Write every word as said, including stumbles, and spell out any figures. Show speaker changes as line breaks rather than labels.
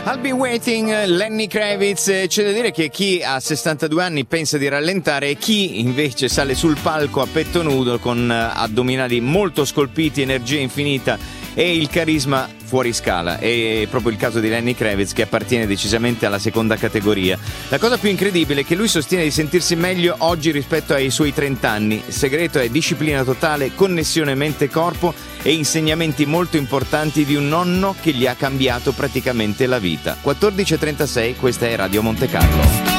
I'll be waiting, Lenny Kravitz. C'è da dire che chi ha sessantadue anni pensa di rallentare e chi invece sale sul palco a petto nudo con addominali molto scolpiti, energia infinita e il carisma fuori scala. È proprio il caso di Lenny Kravitz, che appartiene decisamente alla seconda categoria. La cosa più incredibile è che lui sostiene di sentirsi meglio oggi rispetto ai suoi trenta anni. Il segreto è disciplina totale, connessione mente-corpo e insegnamenti molto importanti di un nonno che gli ha cambiato praticamente la vita. quattordici e trentasei, questa è Radio Monte Carlo.